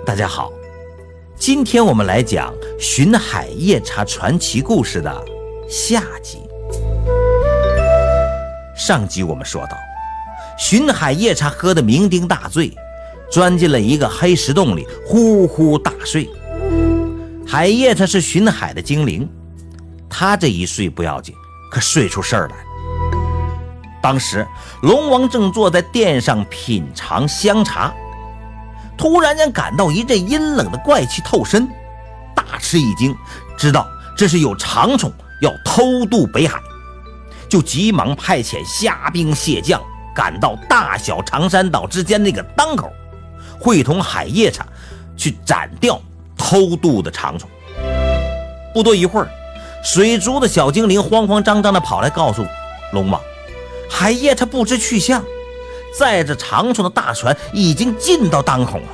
大家好，今天我们来讲寻海夜叉传奇故事的下集。上集我们说到，寻海夜叉喝得酩酊大醉，钻进了一个黑石洞里，呼呼大睡。海夜叉是寻海的精灵，他这一睡不要紧，可睡出事儿来。当时龙王正坐在殿上品尝香茶，突然间感到一阵阴冷的怪气透身，大吃一惊，知道这是有长虫要偷渡北海，就急忙派遣虾兵蟹将赶到大小长山岛之间那个当口，会同海夜叉去斩掉偷渡的长虫。不多一会儿，水族的小精灵慌慌张张地跑来告诉龙王，海夜叉不知去向，载着长虫的大船已经进到当口了。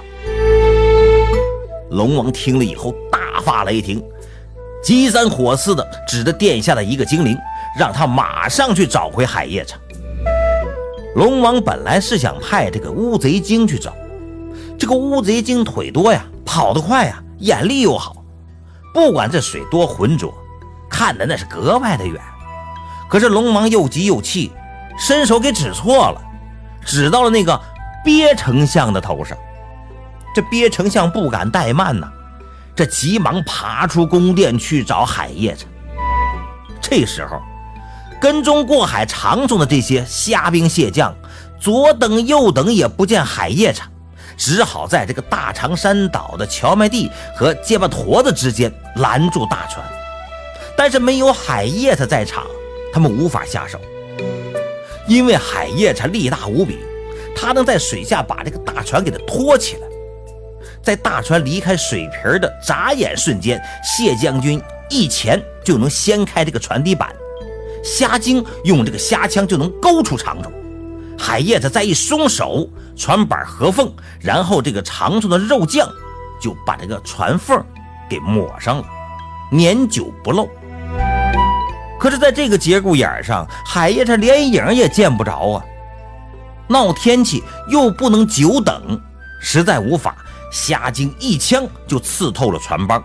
龙王听了以后大发雷霆，急三火四的指着殿下的一个精灵，让他马上去找回海夜叉。龙王本来是想派这个乌贼精去找，这个乌贼精腿多呀，跑得快呀，眼力又好，不管这水多浑浊，看得那是格外的远。可是龙王又急又气，伸手给指错了，指到了那个鳖丞相的头上。这鳖丞相不敢怠慢呐，这急忙爬出宫殿去找海夜叉。这时候跟踪过海长虫的这些虾兵蟹将左等右等也不见海夜叉，只好在这个大长山岛的荞麦地和结巴坨子之间拦住大船。但是没有海夜叉在场，他们无法下手，因为海夜叉力大无比，他能在水下把这个大船给它拖起来。在大船离开水皮的眨眼瞬间，谢将军一钳就能掀开这个船底板，虾精用这个虾枪就能勾出长虫，海夜叉再一松手，船板合缝，然后这个长虫的肉酱就把这个船缝给抹上了，年久不漏。可是在这个节骨眼上，海夜叉连影也见不着啊，闹天气又不能久等，实在无法，虾精一枪就刺透了船帮，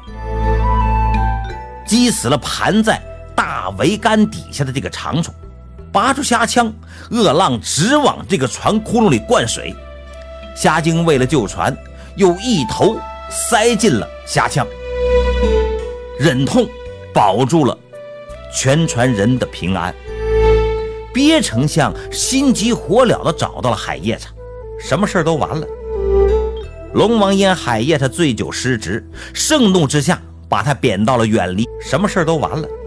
击死了盘在大桅杆底下的这个长虫。拔出虾枪，恶浪直往这个船窟窿里灌水，虾精为了救船，又一头塞进了虾枪，忍痛保住了全船人的平安。鳖丞相心急火燎地找到了海夜叉，什么事都完了。龙王因海夜叉醉酒失职，盛怒之下把他贬到了远离，什么事都完了。